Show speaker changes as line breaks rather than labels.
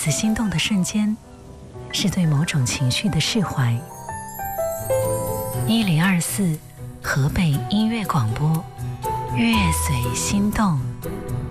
次心动的瞬间，是对某种情绪的释怀。1024河北音乐广播，乐随心动。